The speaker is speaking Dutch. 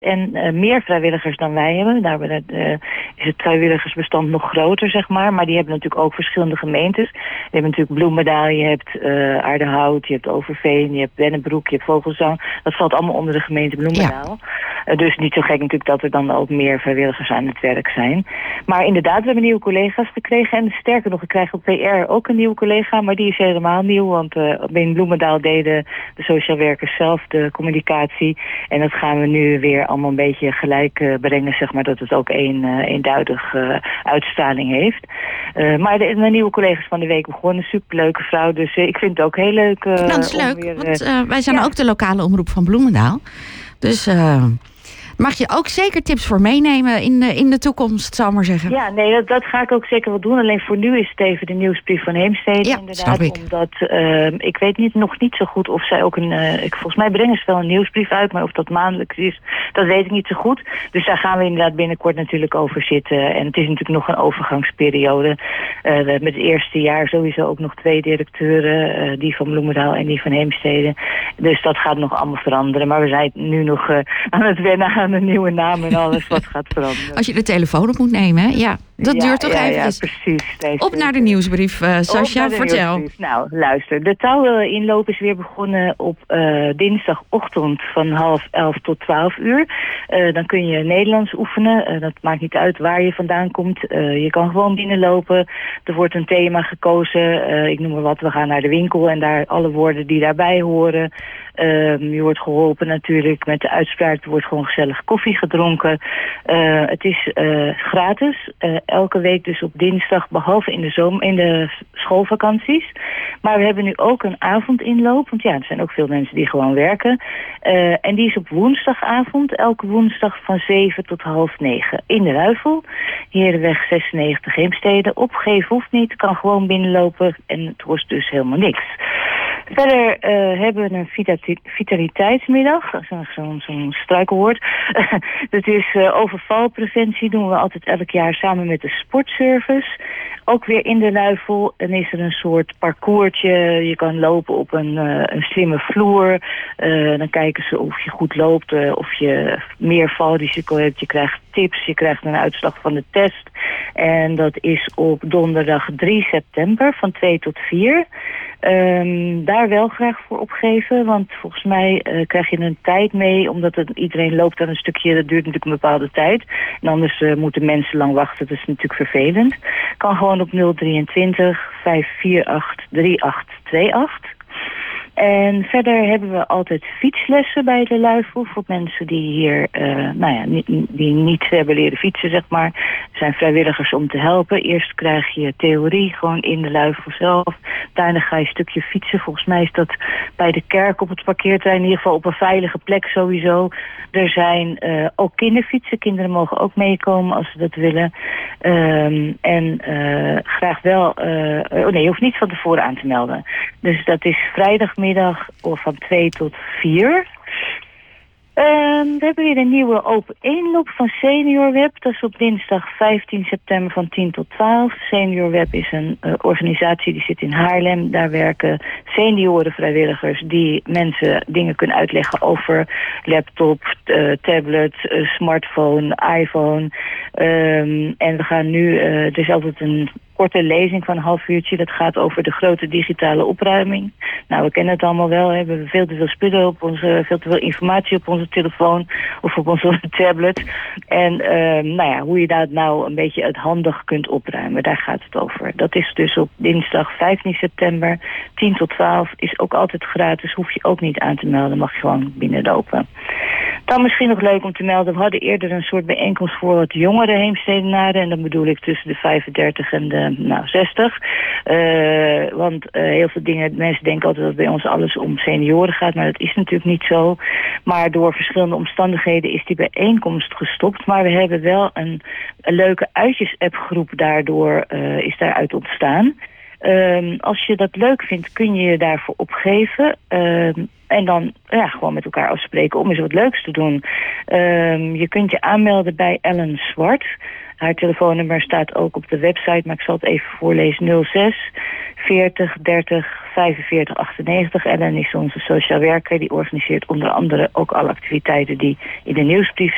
En meer vrijwilligers dan wij hebben. Daar is het vrijwilligersbestand nog groter, zeg maar. Maar die hebben natuurlijk ook verschillende gemeentes. Je hebt natuurlijk Bloemendaal, je hebt Aardehout, je hebt Overveen, je hebt Wennebroek, je hebt Vogelzang. Dat valt allemaal onder de gemeente Bloemendaal. Ja. Dus niet zo gek natuurlijk dat er dan ook meer vrijwilligers aan het werk zijn. Maar inderdaad, we hebben nieuwe collega's gekregen. En sterker nog, ik krijg op PR ook een nieuwe collega. Maar die is helemaal nieuw, want in Bloemendaal deden de sociaal werkers zelf de communicatie. En dat gaan we nu weer allemaal een beetje gelijk brengen, zeg maar, dat het ook eenduidig uitstraling heeft. Maar mijn nieuwe collega's van de week begonnen, een superleuke vrouw, dus ik vind het ook heel leuk. Dat is leuk, want wij zijn ook de lokale omroep van Bloemendaal. Dus mag je ook zeker tips voor meenemen in de toekomst, zal ik maar zeggen. Ja, nee, dat ga ik ook zeker wel doen. Alleen voor nu is het even de nieuwsbrief van Heemstede. Ja, inderdaad, snap ik. Omdat ik weet nog niet zo goed of zij ook volgens mij brengen ze wel een nieuwsbrief uit, maar of dat maandelijks is, dat weet ik niet zo goed. Dus daar gaan we inderdaad binnenkort natuurlijk over zitten. En het is natuurlijk nog een overgangsperiode. Met het eerste jaar sowieso ook nog 2 directeuren, die van Bloemendaal en die van Heemstede. Dus dat gaat nog allemaal veranderen. Maar we zijn nu nog aan het wennen aan een nieuwe naam en alles wat gaat veranderen. Als je de telefoon op moet nemen, hè? Ja, dat duurt toch even. Ja, precies. Op naar de nieuwsbrief, Sascha, vertel. Nieuwsbrief. Nou, luister. De touwinloop is weer begonnen op dinsdagochtend van 10:30 tot 12:00. Dan kun je Nederlands oefenen. Dat maakt niet uit waar je vandaan komt. Je kan gewoon binnenlopen. Er wordt een thema gekozen. Ik noem maar wat. We gaan naar de winkel en daar alle woorden die daarbij horen. Je wordt geholpen natuurlijk met de uitspraak. Er wordt gewoon gezellig koffie gedronken. Het is gratis. Elke week dus op dinsdag, behalve in de schoolvakanties. Maar we hebben nu ook een avondinloop. Want ja, er zijn ook veel mensen die gewoon werken. En die is op woensdagavond. Elke woensdag van 7 tot 8:30 in de Ruifel. Herenweg 96 Heemstede. Opgeven hoeft niet. Kan gewoon binnenlopen. En het kost dus helemaal niks. Verder hebben we een vitaliteitsmiddag, zo'n struikelwoord. Dat is overvalpreventie, doen we altijd elk jaar samen met de sportservice. Ook weer in de Luifel. En is er een soort parcoursje. Je kan lopen op een slimme vloer. Dan kijken ze of je goed loopt, of je meer valrisico hebt. Je krijgt tips, je krijgt een uitslag van de test. En dat is op donderdag 3 september van 2 tot 4. Daar wel graag voor opgeven, want volgens mij krijg je een tijd mee, omdat iedereen loopt aan een stukje, dat duurt natuurlijk een bepaalde tijd. En anders moeten mensen lang wachten, dat is natuurlijk vervelend. Kan gewoon op 023 548 3828. En verder hebben we altijd fietslessen bij de Luifel voor mensen die hier die niet hebben leren fietsen, zeg maar. Er zijn vrijwilligers om te helpen. Eerst krijg je theorie gewoon in de Luifel zelf. Daarna ga je een stukje fietsen. Volgens mij is dat bij de kerk op het parkeerterrein, in ieder geval op een veilige plek sowieso. Er zijn ook kinderfietsen. Kinderen mogen ook meekomen als ze dat willen. Graag wel... je hoeft niet van tevoren aan te melden. Dus dat is vrijdagmiddag van 2 tot 4. We hebben weer een nieuwe open inloop van Senior Web. Dat is op dinsdag 15 september van 10 tot 12. Senior Web is een organisatie die zit in Haarlem. Daar werken seniorenvrijwilligers die mensen dingen kunnen uitleggen over laptop, tablet, smartphone, iPhone. En we gaan nu, er is altijd een korte lezing van een half uurtje. Dat gaat over de grote digitale opruiming. Nou, we kennen het allemaal wel. Hè. We hebben veel te veel spullen op veel te veel informatie op onze telefoon of op onze tablet. En hoe je dat nou een beetje uithandig kunt opruimen. Daar gaat het over. Dat is dus op dinsdag 15 september, 10 tot 12. Is ook altijd gratis. Hoef je ook niet aan te melden. Mag je gewoon binnenlopen. Dan misschien nog leuk om te melden. We hadden eerder een soort bijeenkomst voor wat jongere Heemstedenaren. En dan bedoel ik tussen de 35 en de 60. Want heel veel dingen, mensen denken altijd dat bij ons alles om senioren gaat. Maar dat is natuurlijk niet zo. Maar door verschillende omstandigheden is die bijeenkomst gestopt. Maar we hebben wel een leuke uitjes-appgroep daardoor is daaruit ontstaan. Als je dat leuk vindt, kun je je daarvoor opgeven. En dan gewoon met elkaar afspreken om eens wat leuks te doen. Je kunt je aanmelden bij Ellen Zwart. Haar telefoonnummer staat ook op de website, maar ik zal het even voorlezen. 06 40 30 45 98. Ellen is onze sociaal werker. Die organiseert onder andere ook alle activiteiten die in de nieuwsbrief